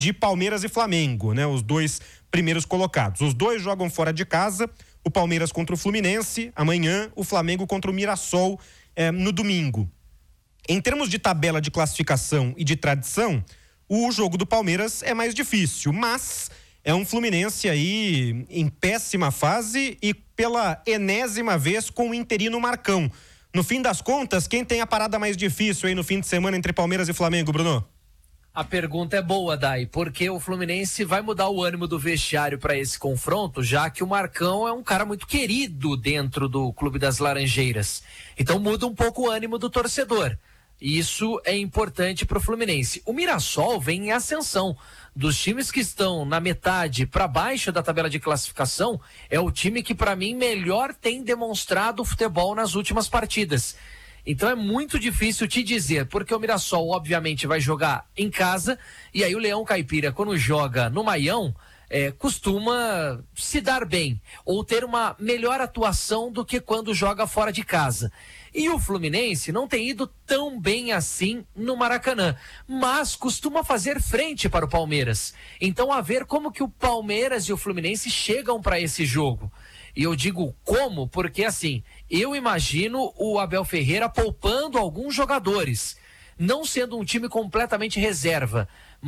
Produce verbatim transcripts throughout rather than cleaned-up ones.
de Palmeiras e Flamengo, né? Os dois primeiros colocados. Os dois jogam fora de casa, o Palmeiras contra o Fluminense amanhã, o Flamengo contra o Mirassol eh, no domingo. Em termos de tabela de classificação e de tradição, o jogo do Palmeiras é mais difícil, mas é um Fluminense aí em péssima fase e pela enésima vez com o interino Marcão. No fim das contas, quem tem a parada mais difícil aí no fim de semana entre Palmeiras e Flamengo, Bruno? A pergunta é boa, Dai, porque o Fluminense vai mudar o ânimo do vestiário para esse confronto, já que o Marcão é um cara muito querido dentro do Clube das Laranjeiras. Então muda um pouco o ânimo do torcedor. Isso é importante para o Fluminense. O Mirassol vem em ascensão. Dos times que estão na metade para baixo da tabela de classificação, é o time que, para mim, melhor tem demonstrado o futebol nas últimas partidas. Então é muito difícil te dizer, porque o Mirassol, obviamente, vai jogar em casa, e aí o Leão Caipira, quando joga no Maião, é, costuma se dar bem, ou ter uma melhor atuação do que quando joga fora de casa. E o Fluminense não tem ido tão bem assim no Maracanã, mas costuma fazer frente para o Palmeiras. Então, a ver como que o Palmeiras e o Fluminense chegam para esse jogo. E eu digo como, porque assim, eu imagino o Abel Ferreira poupando alguns jogadores, não sendo um time completamente reserva,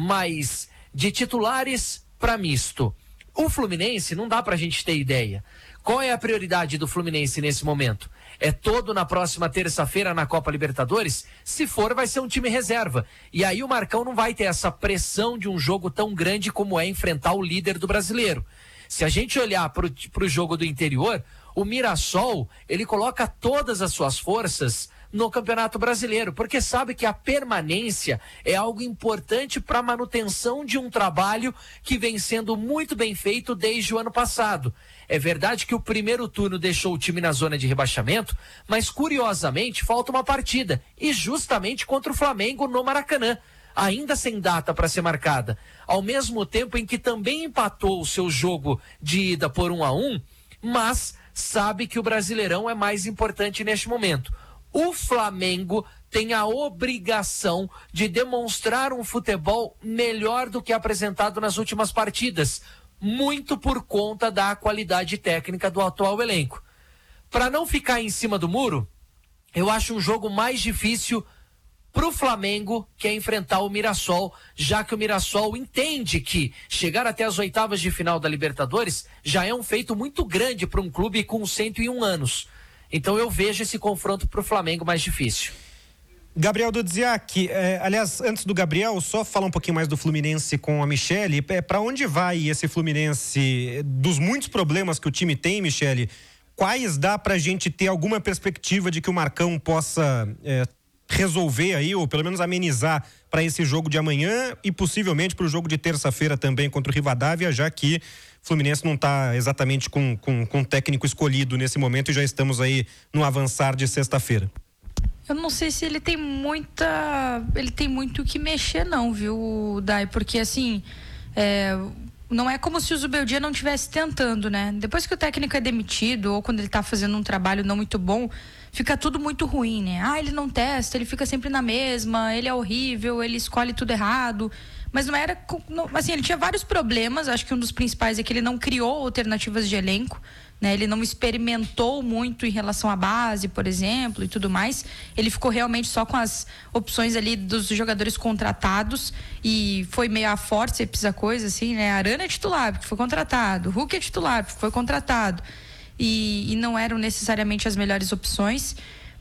mas de titulares para misto. O Fluminense, não dá pra gente ter ideia. Qual é a prioridade do Fluminense nesse momento? É todo na próxima terça-feira na Copa Libertadores? Se for, vai ser um time reserva. E aí o Marcão não vai ter essa pressão de um jogo tão grande como é enfrentar o líder do Brasileiro. Se a gente olhar para o jogo do interior, o Mirassol, ele coloca todas as suas forças no Campeonato Brasileiro, porque sabe que a permanência é algo importante para a manutenção de um trabalho que vem sendo muito bem feito desde o ano passado. É verdade que o primeiro turno deixou o time na zona de rebaixamento, mas curiosamente falta uma partida, e justamente contra o Flamengo no Maracanã, ainda sem data para ser marcada, ao mesmo tempo em que também empatou o seu jogo de ida por um a um, mas sabe que o Brasileirão é mais importante neste momento. O Flamengo tem a obrigação de demonstrar um futebol melhor do que apresentado nas últimas partidas, muito por conta da qualidade técnica do atual elenco. Para não ficar em cima do muro, eu acho um jogo mais difícil para o Flamengo, que é enfrentar o Mirassol, já que o Mirassol entende que chegar até as oitavas de final da Libertadores já é um feito muito grande para um clube com cento e um anos. Então eu vejo esse confronto para o Flamengo mais difícil. Gabriel Dudziak, é, aliás, antes do Gabriel, só falar um pouquinho mais do Fluminense com a Michele. É, para onde vai esse Fluminense? Dos muitos problemas que o time tem, Michele, quais dá pra gente ter alguma perspectiva de que o Marcão possa é, resolver aí, ou pelo menos amenizar para esse jogo de amanhã e possivelmente para o jogo de terça-feira também contra o Rivadavia, já que o Fluminense não está exatamente com, com, com técnico escolhido nesse momento e já estamos aí no avançar de sexta-feira. Eu não sei se ele tem muita... Ele tem muito o que mexer não, viu, Dai? Porque assim, é, não é como se o Zubeldia não estivesse tentando, né? Depois que o técnico é demitido ou quando ele tá fazendo um trabalho não muito bom, fica tudo muito ruim, né? Ah, ele não testa, ele fica sempre na mesma, ele é horrível, ele escolhe tudo errado. Mas não era... Assim, ele tinha vários problemas, acho que um dos principais é que ele não criou alternativas de elenco, né? Ele não experimentou muito em relação à base, por exemplo, e tudo mais. Ele ficou realmente só com as opções ali dos jogadores contratados e foi meio a forceps a coisa, assim, né? Arana é titular, porque foi contratado. Hulk é titular, porque foi contratado. E, e não eram necessariamente as melhores opções,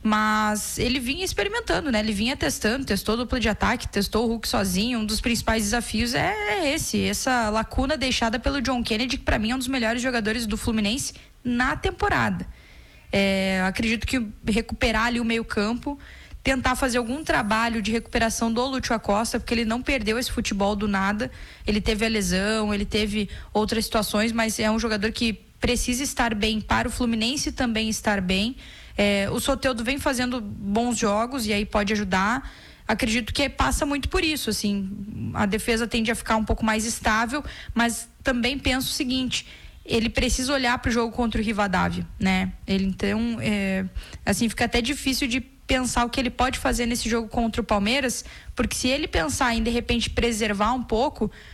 mas ele vinha experimentando, né? Ele vinha testando, testou dupla de ataque, testou o Hulk sozinho. Um dos principais desafios é esse, essa lacuna deixada pelo John Kennedy, que para mim é um dos melhores jogadores do Fluminense na temporada. É, acredito que recuperar ali o meio campo, tentar fazer algum trabalho de recuperação do Lúcio Acosta, porque ele não perdeu esse futebol do nada. Ele teve a lesão, ele teve outras situações, mas é um jogador que precisa estar bem para o Fluminense também estar bem. É, o Soteldo vem fazendo bons jogos e aí pode ajudar. Acredito que passa muito por isso, assim, a defesa tende a ficar um pouco mais estável, mas também penso o seguinte: ele precisa olhar para o jogo contra o Rivadavia, né? Ele então, é, assim, fica até difícil de pensar o que ele pode fazer nesse jogo contra o Palmeiras, porque se ele pensar em de repente preservar um pouco,